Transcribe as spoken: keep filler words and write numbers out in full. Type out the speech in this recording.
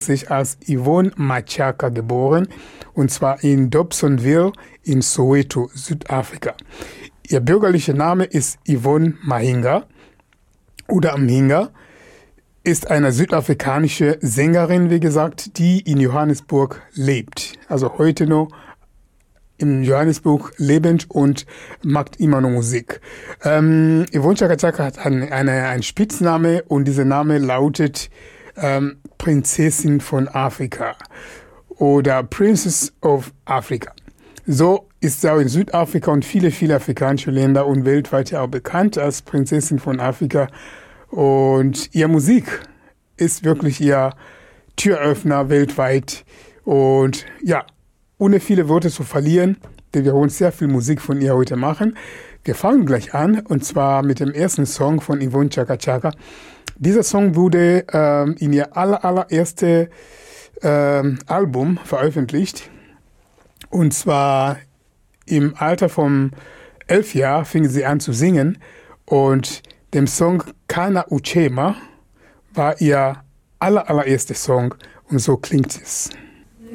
sich als Yvonne Machaka geboren, und zwar in Dobsonville in Soweto, Südafrika. Ihr bürgerlicher Name ist Yvonne Mahinga oder Mhinga, ist eine südafrikanische Sängerin, wie gesagt, die in Johannesburg lebt. Also heute noch in Johannesburg lebend und macht immer noch Musik. Ähm, Yvonne Chaka Chaka hat einen, eine, einen Spitzname und dieser Name lautet ähm, Prinzessin von Afrika oder Princess of Africa. So ist sie auch in Südafrika und viele, viele afrikanische Länder und weltweit ja auch bekannt als Prinzessin von Afrika. Und ihre Musik ist wirklich ihr Türöffner weltweit. Und ja, ohne viele Worte zu verlieren, denn wir wollen sehr viel Musik von ihr heute machen. Wir fangen gleich an, und zwar mit dem ersten Song von Yvonne Chaka Chaka. Dieser Song wurde ähm, in ihr aller, allererste ähm, Album veröffentlicht. Und zwar im Alter von elf Jahren fing sie an zu singen. Und dem Song Kana Uchema war ihr aller, allererster Song. Und so klingt es.